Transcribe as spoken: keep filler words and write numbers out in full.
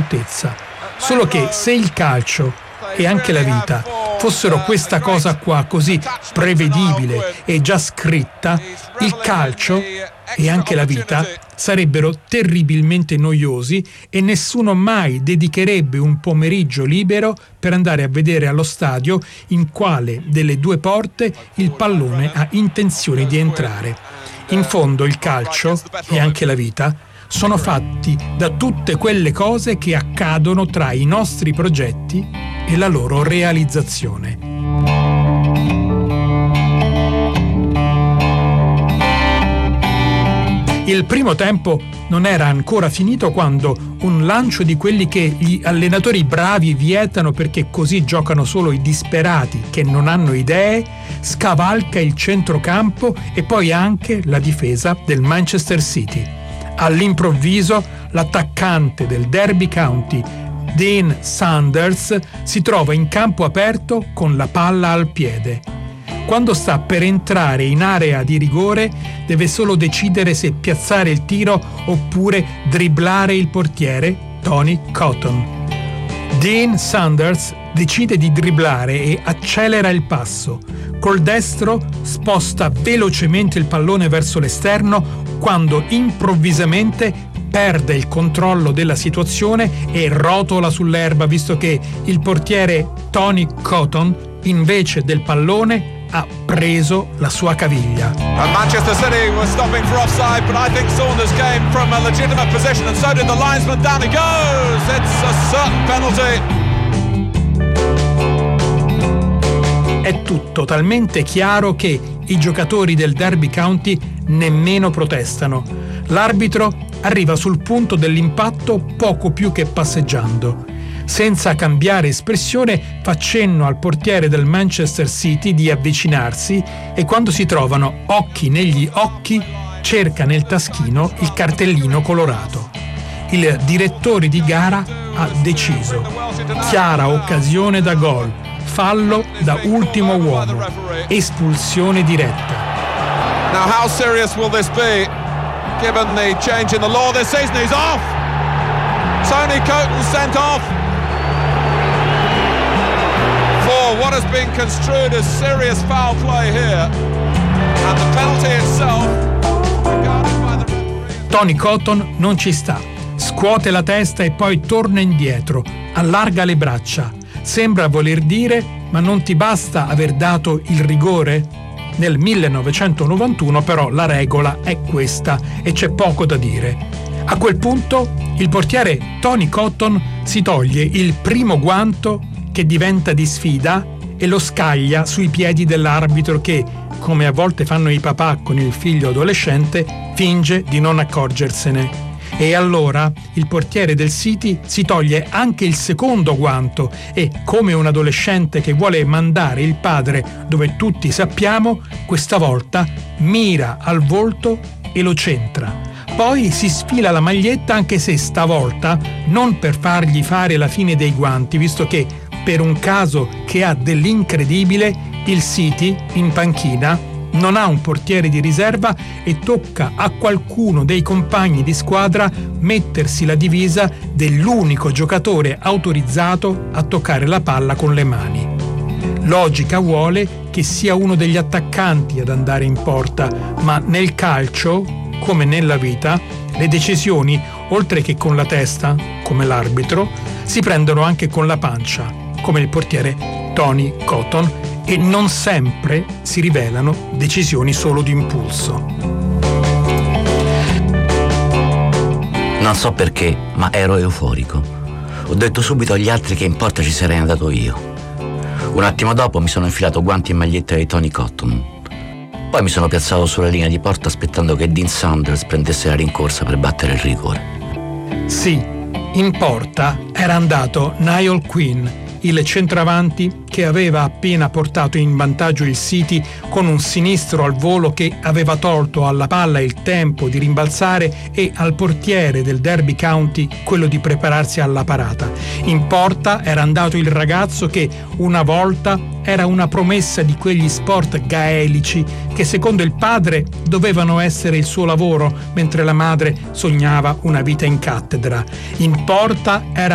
prontezza. Solo che se il calcio e anche la vita fossero questa cosa qua così prevedibile e già scritta, il calcio e anche la vita sarebbero terribilmente noiosi e nessuno mai dedicherebbe un pomeriggio libero per andare a vedere allo stadio in quale delle due porte il pallone ha intenzione di entrare. In fondo il calcio e anche la vita sono fatti da tutte quelle cose che accadono tra i nostri progetti e la loro realizzazione. Il primo tempo non era ancora finito quando un lancio di quelli che gli allenatori bravi vietano perché così giocano solo i disperati che non hanno idee, scavalca il centrocampo e poi anche la difesa del Manchester City. All'improvviso l'attaccante del Derby County, Dean Saunders, si trova in campo aperto con la palla al piede. Quando sta per entrare in area di rigore, deve solo decidere se piazzare il tiro oppure dribblare il portiere Tony Cotton. Dean Saunders decide di dribblare e accelera il passo. Col destro sposta velocemente il pallone verso l'esterno quando improvvisamente perde il controllo della situazione e rotola sull'erba, visto che il portiere Tony Cotton, invece del pallone, ha preso la sua caviglia. And Manchester City was stopping for offside, but I think Saunders came from a legitimate position, and so did the linesman. Down he goes. It's a certain penalty. È tutto talmente chiaro che i giocatori del Derby County nemmeno protestano. L'arbitro arriva sul punto dell'impatto poco più che passeggiando. Senza cambiare espressione fa cenno al portiere del Manchester City di avvicinarsi e quando si trovano occhi negli occhi cerca nel taschino il cartellino colorato. Il direttore di gara ha deciso. Chiara occasione da gol, fallo da ultimo uomo, espulsione diretta. Now how serious will this be given the change in the law this season? He's off. Tony Cotton sent off for what has been construed as serious foul play here, and the penalty itself regarded by the referee. Tony Cotton non ci sta, scuote la testa e poi torna indietro, allarga le braccia. Sembra voler dire: ma non ti basta aver dato il rigore? Nel millenovecentonovantuno però la regola è questa e c'è poco da dire. A quel punto il portiere Tony Cotton si toglie il primo guanto che diventa di sfida e lo scaglia sui piedi dell'arbitro che, come a volte fanno i papà con il figlio adolescente, finge di non accorgersene. E allora il portiere del City si toglie anche il secondo guanto e, come un adolescente che vuole mandare il padre dove tutti sappiamo, questa volta mira al volto e lo centra. Poi si sfila la maglietta, anche se stavolta non per fargli fare la fine dei guanti, visto che per un caso che ha dell'incredibile, il City in panchina non ha un portiere di riserva e tocca a qualcuno dei compagni di squadra mettersi la divisa dell'unico giocatore autorizzato a toccare la palla con le mani. Logica vuole che sia uno degli attaccanti ad andare in porta, ma nel calcio, come nella vita, le decisioni, oltre che con la testa, come l'arbitro, si prendono anche con la pancia, come il portiere Tony Cotton, e non sempre si rivelano decisioni solo di impulso. Non so perché, ma ero euforico. Ho detto subito agli altri che in porta ci sarei andato io. Un attimo dopo mi sono infilato guanti e maglietta di Tony Cotton. Poi mi sono piazzato sulla linea di porta aspettando che Dean Saunders prendesse la rincorsa per battere il rigore. Sì, in porta era andato Niall Quinn, il centravanti che aveva appena portato in vantaggio il City con un sinistro al volo che aveva tolto alla palla il tempo di rimbalzare e al portiere del Derby County quello di prepararsi alla parata. In porta era andato il ragazzo che una volta era una promessa di quegli sport gaelici che secondo il padre dovevano essere il suo lavoro, mentre la madre sognava una vita in cattedra. In porta era